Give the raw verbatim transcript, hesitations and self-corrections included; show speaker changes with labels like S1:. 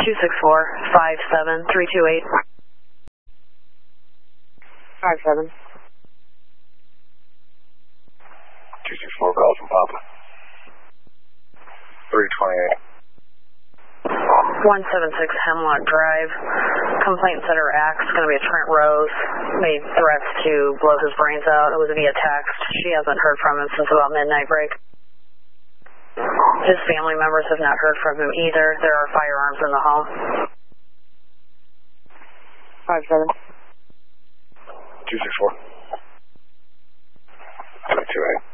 S1: two six four, five seven three two eight.
S2: five seven.
S3: two six four, call from Papa. three twenty-eight.
S1: one seven six Hemlock Drive. Complaint setter Axe, going to be a Trent Rose. Made threats to blow his brains out. It was via text. She hasn't heard from him since about midnight break. His family members have not heard from him either. There are firearms in the home.
S2: five seven.
S3: two six four. three two eight.